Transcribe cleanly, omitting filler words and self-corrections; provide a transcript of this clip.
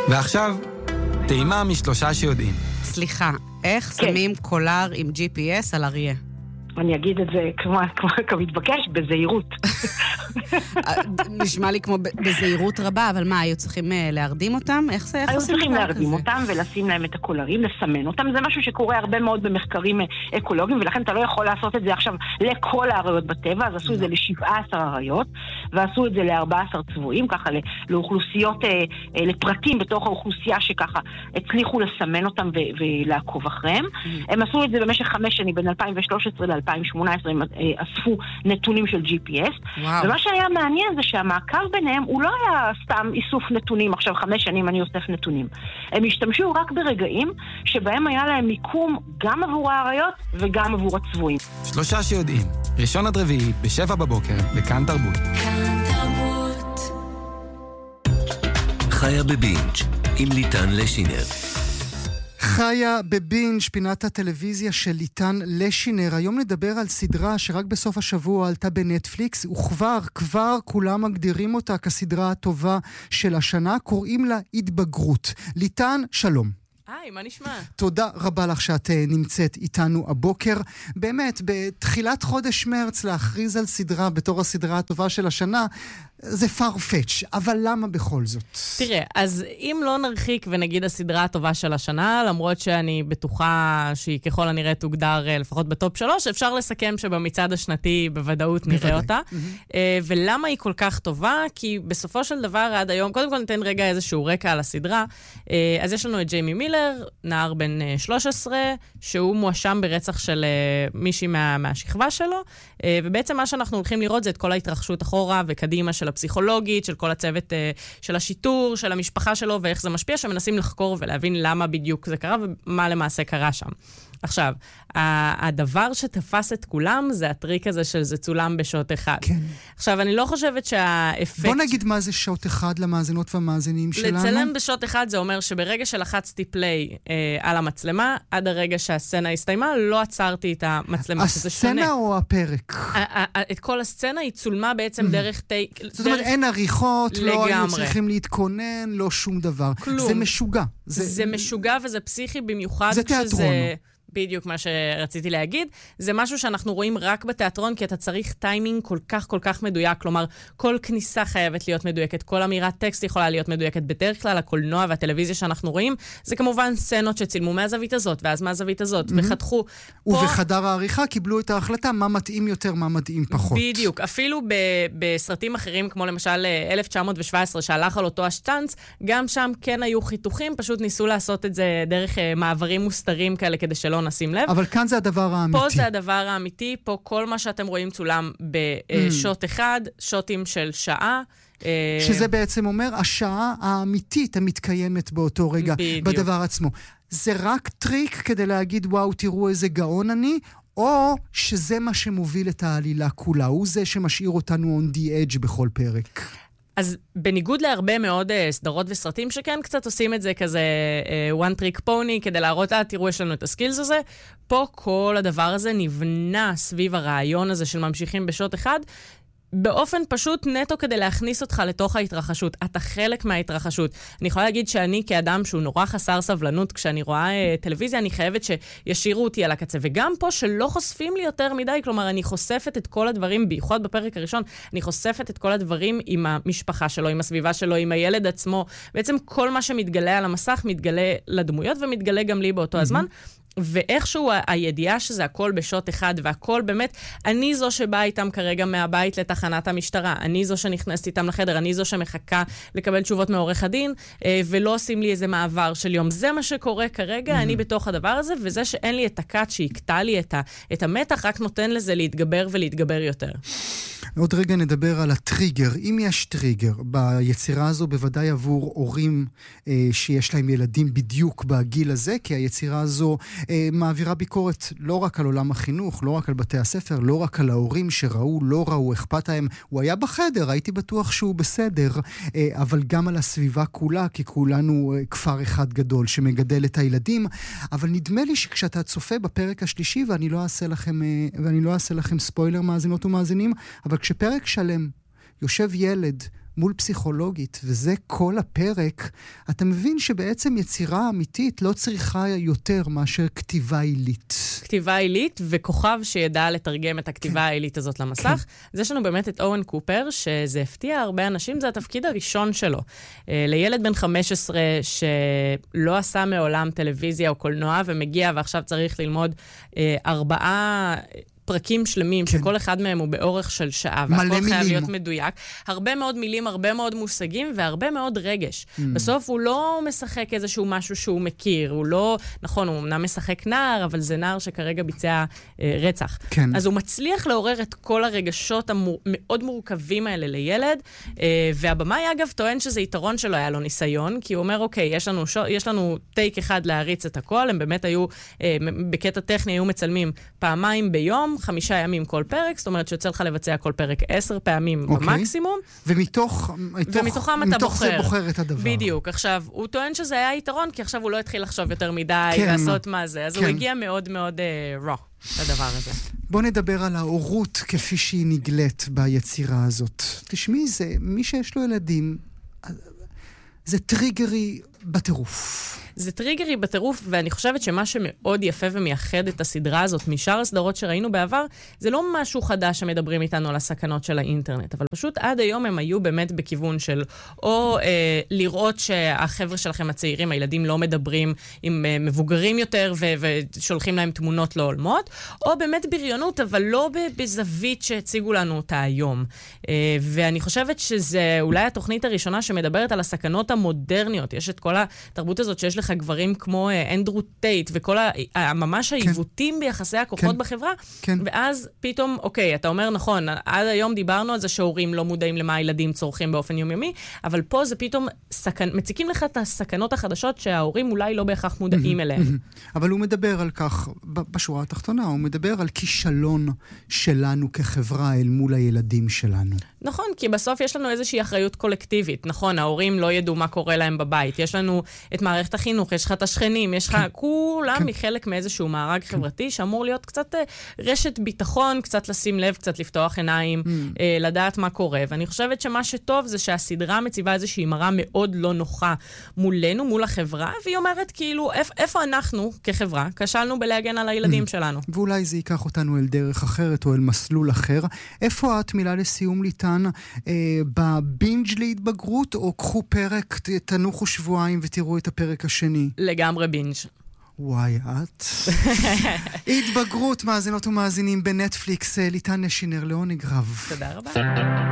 ועכשיו, טעימה משלושה שיודעים. סליחה, איך שמים קולר עם GPS על אריה? אני אגיד את זה כמתבקש, בזהירות. נשמע לי כמו בזהירות רבה, אבל מה, היו צריכים להרדים אותם? איך זה? היו צריכים להרדים אותם ולשים להם את הקולרים, לסמן אותם. זה משהו שקורה הרבה מאוד במחקרים אקולוגיים, ולכן אתה לא יכול לעשות את זה עכשיו לכל האריות בטבע, אז עשו את זה ל17 אריות, ועשו את זה ל14 צבועים, ככה לאוכלוסיות, לפרטים בתוך האוכלוסייה שככה הצליחו לסמן אותם ולעקוב אחריהם. הם עשו את זה במשך 5 שנים, בין 2013 ל-2018 הם אספו נתונים של GPS, ומה שהיה מעניין זה שהמעקב ביניהם הוא לא היה סתם איסוף נתונים, עכשיו 5 שנים אני אוסף נתונים. הם השתמשו רק ברגעים שבהם היה להם מיקום גם עבור האריות וגם עבור הצבועים. שלושה שיודעים, ראשון עד רביעי ב7 בבוקר בכאן תרבות. כאן תרבות. חיה בבינג' עם ליטן לשינר. חיה בבינג', פינת הטלוויזיה של ליטן לשינר. היום נדבר על סדרה שרק בסוף השבוע עלתה בנטפליקס, וכבר כולם מגדירים אותה כסדרה הטובה של השנה, קוראים לה התבגרות. ליטן, שלום. היי, מה נשמע? תודה רבה לך שאת נמצאת איתנו הבוקר. באמת, בתחילת חודש מרץ להכריז על סדרה בתור הסדרה הטובה של השנה, זה farfetch, אבל למה בכל זאת? תראה, אז אם לא נרחיק ונגיד הסדרה הטובה של השנה, למרות שאני בטוחה שהיא ככל הנראה תוגדר לפחות בטופ 3, אפשר לסכם שבמצעד השנתי בוודאות נראה אותה. ולמה היא כל כך טובה? כי בסופו של דבר עד היום, קודם כל ניתן רגע איזשהו רקע על הסדרה, אז יש לנו את ג'יימי מילר, נער בן 13, שהוא מואשם ברצח של מישהי מהשכבה שלו, ובעצם מה שאנחנו הולכים לראות זה את כל ההתרחשות אחורה וקדימה של הפסיכולוגית, של כל הצוות של השיטור, של המשפחה שלו, ואיך זה משפיע, שמנסים לחקור ולהבין למה בדיוק זה קרה ומה למעשה קרה שם. עכשיו, הדבר שתפס את כולם זה הטריק הזה של זה צולם בשעות אחד. כן. עכשיו, אני לא חושבת שהאפקט... בוא נגיד מה זה שעות אחד למאזינות והמאזינים שלנו. לצלם בשעות אחד זה אומר שברגע שלחצתי פליי על המצלמה, עד הרגע שהסצנה הסתיימה, לא עצרתי את המצלמה, שזה שונה. הסצנה או הפרק? את כל הסצנה היא צולמה בעצם דרך טייק... זאת אומרת, אין עריכות, לא היו צריכים להתכונן, לא שום דבר. כלום. זה משוגע. זה משוגע וזה פסיכי במיוחד. זה תיאטרון. בדיוק מה שרציתי להגיד. זה משהו שאנחנו רואים רק בתיאטרון, כי אתה צריך טיימינג כל כך מדויק. כלומר, כל כניסה חייבת להיות מדויקת, כל אמירת טקסט יכולה להיות מדויקת. בדרך כלל, הקולנוע והטלוויזיה שאנחנו רואים, זה כמובן סצנות שצילמו מהזווית הזאת, ואז מהזווית הזאת, וחתכו. ובחדר העריכה קיבלו את ההחלטה, מה מתאים יותר, מה מתאים פחות. בדיוק. אפילו בסרטים אחרים, כמו למשל 1917, שהלך על אותו השטנץ, גם שם כן היו חיתוכים, פשוט ניסו לעשות את זה דרך מעברים מוסתרים כאלה, כדי שלא נשים לב. אבל כאן זה הדבר האמיתי. פה זה הדבר האמיתי, פה כל מה שאתם רואים צולם בשוט אחד, שוטים של שעה. שזה בעצם אומר, השעה האמיתית המתקיימת באותו רגע, בדיוק. בדבר עצמו. זה רק טריק כדי להגיד, וואו, תראו איזה גאון אני, או שזה מה שמוביל את העלילה כולה, הוא זה שמשאיר אותנו on the edge בכל פרק. אז בניגוד להרבה מאוד סדרות וסרטים שכן קצת עושים את זה כזה one trick pony כדי להראות, תראו יש לנו את הסקילס הזה, פה כל הדבר הזה נבנה סביב הרעיון הזה של ממשיכים בשוט אחד, באופן פשוט נטו כדי להכניס אותך לתוך ההתרחשות. אתה חלק מההתרחשות. אני יכולה להגיד שאני כאדם שהוא נורא חסר סבלנות, כשאני רואה טלוויזיה, אני חייבת שישירו אותי על הקצה. וגם פה שלא חושפים לי יותר מדי, כלומר, אני חושפת את כל הדברים, בייחוד בפרק הראשון, אני חושפת את כל הדברים עם המשפחה שלו, עם הסביבה שלו, עם הילד עצמו. בעצם כל מה שמתגלה על המסך, מתגלה לדמויות ומתגלה גם לי באותו הזמן. ואיכשהו הידיעה שזה הכל בשוט אחד, והכל באמת, אני זו שבאה איתם כרגע מהבית לתחנת המשטרה, אני זו שנכנסת איתם לחדר, אני זו שמחכה לקבל תשובות מעורך הדין, ולא עושים לי איזה מעבר של יום. זה מה שקורה כרגע, אני בתוך הדבר הזה, וזה שאין לי את הקאט שיקטע לי את המתח, רק נותן לזה להתגבר ולהתגבר יותר. עוד רגע נדבר על הטריגר. אם יש טריגר ביצירה הזו, בוודאי עבור הורים שיש להם ילדים בדיוק בגיל הזה, כי היצירה הזו מעבירה ביקורת לא רק על עולם החינוך, לא רק על בתי הספר, לא רק על ההורים שראו, לא ראו, אכפת להם. הוא היה בחדר, הייתי בטוח שהוא בסדר, אבל גם על הסביבה כולה, כי כולנו כפר אחד גדול שמגדל את הילדים. אבל נדמה לי שכשאתה צופה בפרק השלישי, ואני לא אעשה לכם ספוילר מאזינות ומאזינים, אבל כשפרק שלם יושב ילד מול פסיכולוגית, וזה כל הפרק, אתה מבין שבעצם יצירה אמיתית לא צריכה יותר מאשר כתיבה עילית. כתיבה עילית וכוכב שידע לתרגם את הכתיבה העילית הזאת למסך. אז יש לנו באמת את אוהן קופר, שזה הפתיע הרבה אנשים, זה התפקיד הראשון שלו. לילד בן 15 שלא עשה מעולם טלוויזיה או קולנוע, ומגיע ועכשיו צריך ללמוד 4 פרקים שלמים, שכל אחד מהם הוא באורך של שעה, והכל חייב להיות מדויק. הרבה מאוד מילים, הרבה מאוד מושגים, והרבה מאוד רגש. בסוף הוא לא משחק איזשהו משהו שהוא מכיר, הוא לא, נכון, הוא אמנם משחק נער, אבל זה נער שכרגע ביצע רצח. אז הוא מצליח לעורר את כל הרגשות המאוד מורכבים האלה לילד, והבמאי אגב טוען שזה יתרון שלו, היה לו ניסיון, כי הוא אומר, אוקיי, יש לנו טייק אחד להריץ את הכל, הם באמת היו, בקטע טכני היו מצלמים פעמיים ביום, 5 ימים כל פרק, זאת אומרת שיוצא לך לבצע כל פרק 10 פעמים במקסימום. ומתוכם אתה בוחר את הדבר. בדיוק. עכשיו, הוא טוען שזה היה יתרון, כי עכשיו הוא לא התחיל לחשוב יותר מדי, לעשות מה זה. אז הוא הגיע מאוד מאוד רע לדבר הזה. בוא נדבר על ההורות כפי שהיא נגלית ביצירה הזאת. תשמעי, מי שיש לו ילדים, זה טריגרי בטירוף. זה טריגרי בטירוף, ואני חושבת שמה שמאוד יפה ומייחד את הסדרה הזאת משאר הסדרות שראינו בעבר, זה לא משהו חדש שמדברים איתנו על הסכנות של האינטרנט, אבל פשוט עד היום הם היו באמת בכיוון של או לראות שהחבר'ה שלכם הצעירים, הילדים לא מדברים עם מבוגרים יותר ושולחים להם תמונות לא הולמות, או באמת בריונות, אבל לא בזווית שהציגו לנו אותה היום. ואני חושבת שזה אולי התוכנית הראשונה שמדברת על הסכנות המודרניות. יש את כל התרבות הזאת שיש לך גברים כמו אנדרו טייט, וכל ממש העיוותים ביחסי הכוחות בחברה, ואז פתאום, אוקיי, אתה אומר נכון, עד היום דיברנו על זה שהורים לא מודעים למה הילדים צורכים באופן יומיומי, אבל פה זה פתאום מציקים לך את הסכנות החדשות שההורים אולי לא בהכרח מודעים אליהם. אבל הוא מדבר על כך, בשורה התחתונה, הוא מדבר על כישלון שלנו כחברה אל מול הילדים שלנו. נכון, כי בסוף יש לנו איזושהי אחריות קולקטיבית. נכון, ההורים לא ידעו מה קורה להם בבית. יש לנו את מערכת החינוך, יש לך את השכנים, יש לך כולם מחלק מאיזשהו מארג חברתי שאמור להיות קצת רשת ביטחון, קצת לשים לב, קצת לפתוח עיניים, לדעת מה קורה. ואני חושבת שמה שטוב זה שהסדרה מציבה איזושהי מראה מאוד לא נוחה מולנו, מול החברה, והיא אומרת כאילו, איפה אנחנו כחברה כשלנו בלהגן על הילדים שלנו. ואולי זה ייקח אותנו אל דרך אחרת או אל מסלול אחר. איפה את, מילה לסיום ליטן, בבינג' להתבגרות, או קחו פרק, תנוחו שבועיים ותראו את הפרק השני? לגמרי בינג'. וואי, את. התבגרות, מאזינות ומאזינים בנטפליקס, ליטן לשינר, לעונג רב. תודה רבה.